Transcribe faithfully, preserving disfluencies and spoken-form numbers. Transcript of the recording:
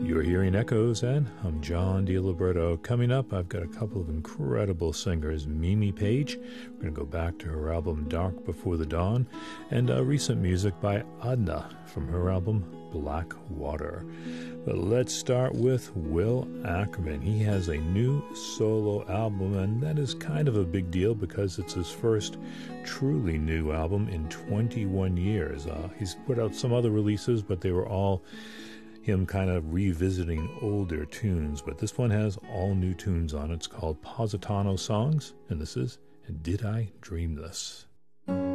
You're hearing Echoes, and I'm John DiLiberto. Coming up, I've got a couple of incredible singers. Mimi Page, we're going to go back to her album Dark Before the Dawn, and uh, recent music by Adna from her album Black Water. But let's start with Will Ackerman. He has a new solo album, and that is kind of a big deal because it's his first truly new album in twenty-one years. Uh, he's put out some other releases, but they were all him kind of revisiting older tunes. But this one has all new tunes on it. It's called Positano Songs, and this is Did I Dream This?